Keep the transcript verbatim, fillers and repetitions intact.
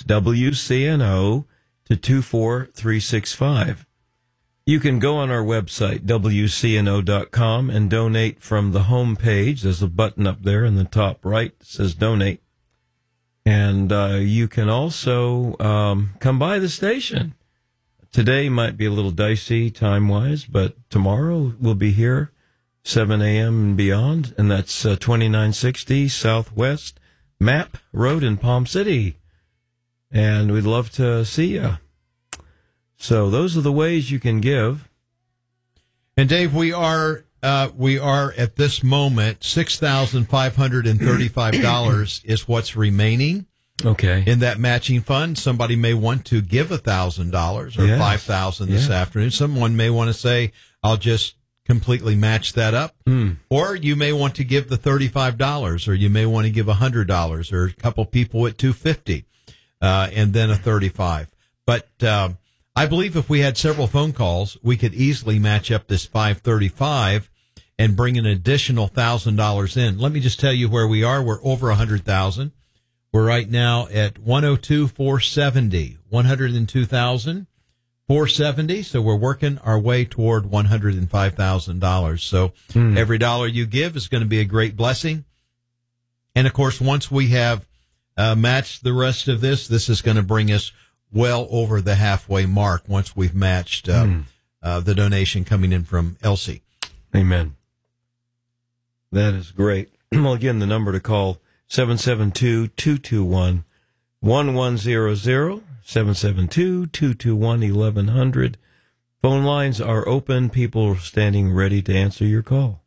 W C N O, to two four three six five. You can go on our website, W C N O dot com, and donate from the home page. There's a button up there in the top right that says donate. And uh, you can also um, come by the station. Today might be a little dicey time-wise, but tomorrow we'll be here, seven a.m. and beyond, and that's uh, twenty-nine sixty Southwest Map Road in Palm City. And we'd love to see you. So those are the ways you can give. And Dave, we are uh, we are at this moment six thousand five hundred and thirty-five dollars is what's remaining. Okay. In that matching fund, somebody may want to give a thousand dollars or yes. five thousand this yeah. afternoon. Someone may want to say, "I'll just completely match that up," mm. or you may want to give the thirty-five dollars, or you may want to give a hundred dollars, or a couple people at two fifty, uh, and then a thirty-five. But uh, I believe if we had several phone calls, we could easily match up this five thirty-five and bring an additional thousand dollars in. Let me just tell you where we are. We're over a hundred thousand. We're right now at one hundred two thousand four hundred seventy, one hundred two thousand four hundred seventy. So we're working our way toward one hundred five thousand dollars. So mm. every dollar you give is going to be a great blessing. And of course, once we have uh, matched the rest of this, this is going to bring us well over the halfway mark once we've matched uh, mm. uh, the donation coming in from Elsie. Amen. That is great. Well, again, the number to call, seven seven two, two two one, one one zero zero, seven seven two, two two one, eleven hundred. Phone lines are open. People are standing ready to answer your call.